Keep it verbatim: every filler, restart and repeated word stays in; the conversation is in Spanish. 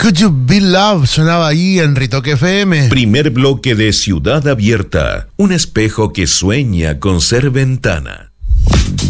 Could You Be Love sonaba ahí en Ritoque F M. Primer bloque de Ciudad Abierta, un espejo que sueña con ser ventana.